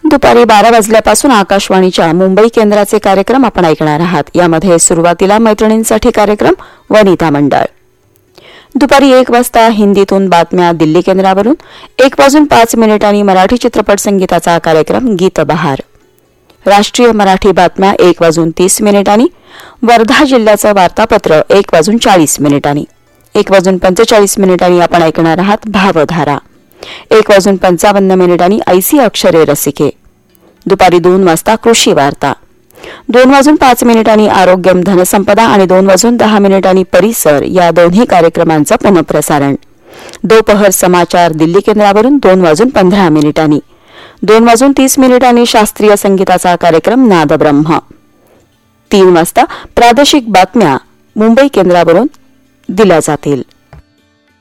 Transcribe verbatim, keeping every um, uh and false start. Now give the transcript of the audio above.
दुपारी बारा वाजल्यापासून आकाशवाणीच्या मुंबई केंद्राचे कार्यक्रम आपण ऐकणार आहात. यामध्ये सुरुवातीला मैत्रिणींसाठी कार्यक्रम वनिता मंडळ. दुपारी एक वाजता हिंदीतून बातम्या दिल्ली केंद्रावरून. एक वाजून पाच मिनिटांनी मराठी चित्रपट संगीताचा कार्यक्रम गीत बहार. राष्ट्रीय मराठी बातम्या एक वाजून तीस मिनिटांनी. वर्धा जिल्ह्याचं वार्तापत्र एक वाजून चाळीस मिनिटांनी. एक वाजून पंचेचाळीस मिनिटांनी आपण ऐकणार आहात भावधारा. एक वाजून पंचावन्न मिनिटांनी ऐसी अक्षरे रसिके. दुपारी दोन वाजता कृषी वार्ता. दोन वाजून पाच मिनिटांनी आरोग्यम धनसंपदा आणि दोन वाजून दहा मिनिटांनी परिसर या दोन्ही कार्यक्रमांचं पुनःप्रसारण. दोपहर समाचार दिल्ली केंद्रावरून दोन वाजून पंधरा मिनिटांनी. दोन वाजून तीस मिनिटांनी शास्त्रीय संगीताचा कार्यक्रम नादब्रह्म. तीन वाजता प्रादेशिक बातम्या मुंबई केंद्रावरून दिल्या जातील.